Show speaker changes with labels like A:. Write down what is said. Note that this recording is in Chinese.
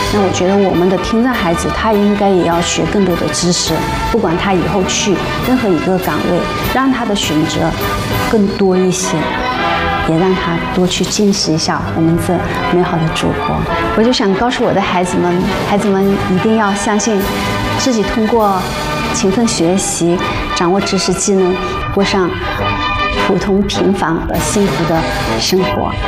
A: 那我觉得我们的听障孩子他应该也要学更多的知识，不管他以后去任何一个岗位，让他的选择更多一些，也让他多去见识一下我们这美好的祖国。我就想告诉我的孩子们一定要相信自己，通过勤奋学习，掌握知识技能，过上普通平凡而幸福的生活。